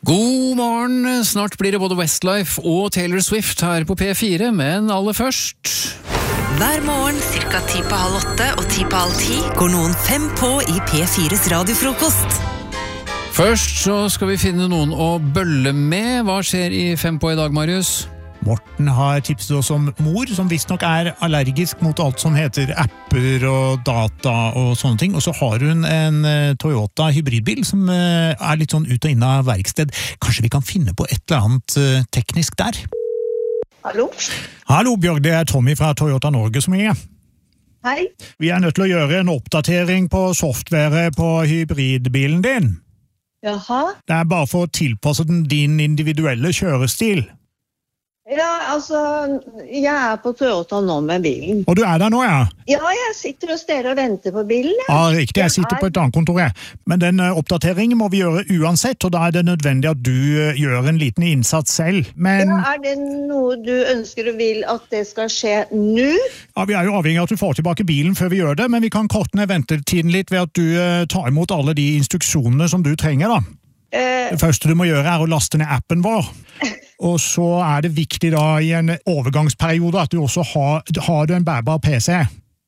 God morgen, snart blir det både Westlife og Taylor Swift her på P4, men aller først... Hver morgen, cirka 7:30 og 9:30, går noen 5 på i P4s radiofrokost. Først så skal vi finne noen å bølle med. Hva skjer i 5 på i dag, Marius? Morten har tipset oss om mor, som visstnok er allergisk mot alt som heter apper og data og sånne ting. Og så har hun en Toyota hybridbil som er litt sånn ut og inn av verksted. Kanskje vi kan finne på et eller annet teknisk der? Hallo? Hallo, Bjørg, det er Tommy fra Toyota Norge som ringer. Hei. Vi er nødt til å gjøre en oppdatering på software på hybridbilen din. Jaha? Det er bare for å tilpasse den din individuelle kjørestil. Ja, altså, jeg er på Toyota nå med bilen. Og du er der nå, ja? Ja, jeg sitter og sterer og venter på bilen. Ja, riktig. Jeg sitter på et annet kontor, jeg. Men den oppdateringen må vi gjøre uansett, og da er det nødvendig at du gjør en liten innsats selv. Men... Ja, er det noe du ønsker og vil at det skal skje nå? Ja, vi er jo avhengig av at du får tilbake bilen før vi gjør det, men vi kan korte ned ventetiden litt ved at du tar imot alle de instruksjonene som du trenger, da. Det første du må gjøre er å laste ned appen vår. Og så er det viktig da i en overgangsperiode at du også har du en bærbar PC.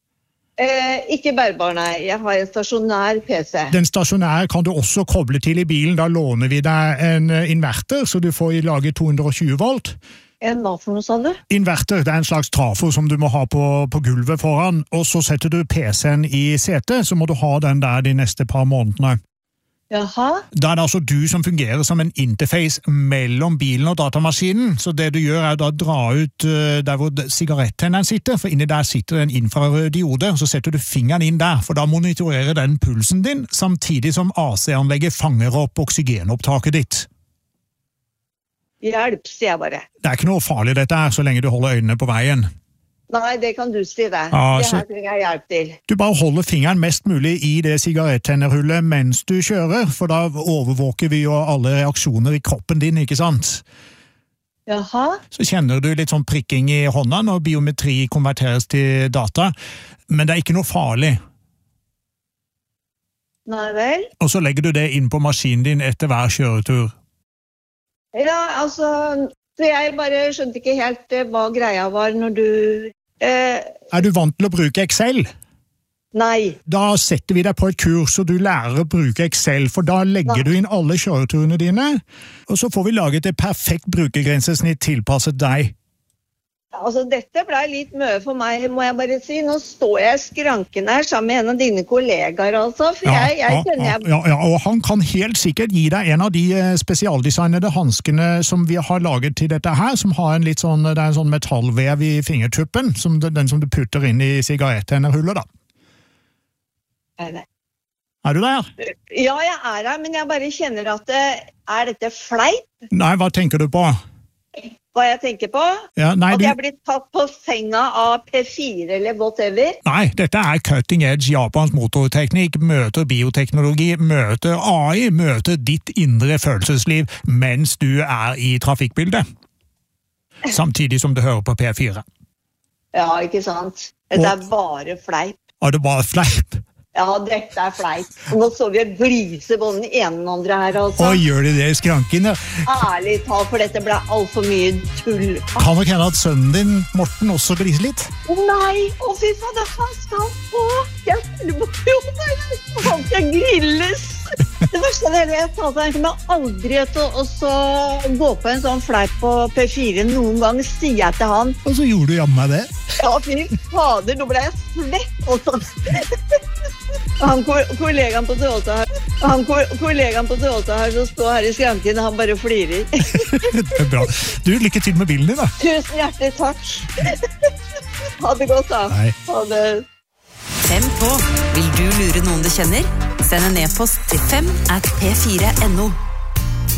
Ikke bærbar, nei. Jeg har en stasjonær PC. Den stasjonære kan du også koble til i bilen. Da låner vi deg en inverter, så du får lage 220 volt. Hva for noe, sa du? Inverter, det er en slags trafo som du må ha på gulvet foran. Og så setter du PC-en i setet, så må du ha den der de neste par månedene. Jaha? Da er det altså du som fungerer som en interface mellom bilen og datamaskinen, så det du gjør er da å dra ut der hvor sigarettenneren sitter, for inni der sitter en infrarød diode, og så setter du fingeren inn der, for da monitorerer den pulsen din, samtidig som AC-anlegget fanger opp oksygenopptaket ditt. Hjelp, sier jeg bare. Det er ikke noe farlig dette her, så lenge du holder øynene på veien. Nei, det kan du si det. Ja, det her trenger jeg hjelp til. Du bare holder fingeren mest mulig i det sigarettennerhullet mens du kjører, for da overvåker vi jo alle reaksjoner i kroppen din, ikke sant? Jaha? Så kjenner du litt sånn prikking i hånda når biometri konverteres til data, men det er ikke noe farlig. Nei vel? Og så legger du det inn på maskinen din etter hver kjøretur. Ja, altså... Så jeg bare skjønte ikke helt hva greia var når du... Er du vant til å bruke Excel? Nei. Da setter vi deg på et kurs, og du lærer å bruke Excel, for da legger du inn alle kjøreturene dine, og så får vi laget et perfekt brukergrensesnitt tilpasset deg. Altså, dette ble litt mye for meg, må jeg bare si. Nå står jeg i skranken her sammen med en av dine kollegaer, altså. For jeg kjenner... Ja, og han kan helt sikkert gi deg en av de spesialdesignede handskene som vi har laget til dette her, som har en litt sånn, det er en sånn metallvev i fingertuppen, den som du putter inn i sigarettennerhullet, da. Er du der? Ja, jeg er her, men jeg bare kjenner at er dette fleip? Nei, hva tenker du på? Hva jeg tenker på? Ja, nei, at jeg blir tatt på senga av P4 eller whatever? Nei, dette er cutting edge japansk motorteknikk, møter bioteknologi, møter AI, møter ditt indre følelsesliv mens du er i trafikkbildet. Samtidig som du hører på P4. Ja, ikke sant? Dette er bare fleip. Er det bare fleip? Ja, dette er fleip. Nå så vi et glise på den ene og den andre her, altså. Og gjør de det i skranken, ja? Ærlig talt, for dette ble alt for mye tull. Kan nok hende at sønnen din, Morten, også gliser litt? Nei, fy faen, han skal på! Jeg skulle på jobb, han skal grilles! Det verste er det jeg sa til han, kommer aldri til å gå på en sånn fleip på P4 noen gang, sier jeg til han. Og så gjorde du jammen meg det? Ja, fy fader, nå ble jeg svett, også. Han kollegaen på Toyota her som står her i skranken, han bare flirer. Det er bra. Du, lykke til med bilen din, da. Tusen hjertelig takk. Ha det godt, da. Hei. Ha det. 5 på. Vil du lure noen du kjenner? Send en e-post til 5@p4.no.